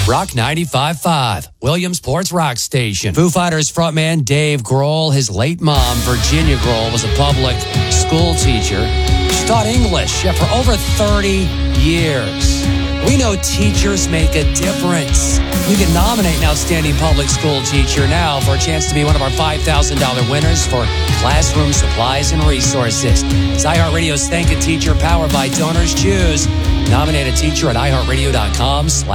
Rock 95.5, Williamsport's rock station. Foo Fighters frontman Dave Grohl, his late mom, Virginia Grohl, was a public school teacher. She taught English for over 30 years. We know teachers make a difference. You can nominate an outstanding public school teacher now for a chance to be one of our $5,000 winners for classroom supplies and resources. It's iHeartRadio's Thank a Teacher, powered by Donors Choose. Nominate a teacher at iHeartRadio.com/